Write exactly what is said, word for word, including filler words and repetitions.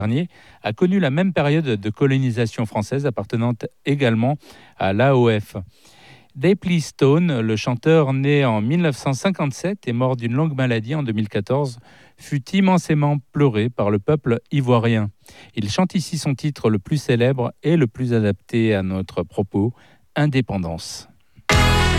dernier a connu la même période de colonisation française appartenant également à l'A O F. Dappley Stone, le chanteur né en mille neuf cent cinquante-sept et mort d'une longue maladie en deux mille quatorze, fut immensément pleuré par le peuple ivoirien. Il chante ici son titre le plus célèbre et le plus adapté à notre propos, Indépendance.